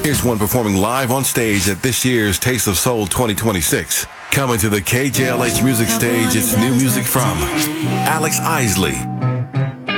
Here's one performing live on stage at this year's Taste of Soul 2026. Coming to the KJLH Music Stage, it's new music from Alex Isley,